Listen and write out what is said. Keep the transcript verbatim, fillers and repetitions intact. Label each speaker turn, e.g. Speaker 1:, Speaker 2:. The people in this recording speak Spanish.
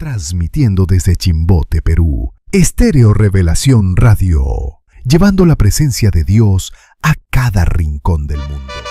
Speaker 1: Transmitiendo desde Chimbote, Perú, Estéreo Revelación Radio, llevando la presencia de Dios a cada rincón del mundo.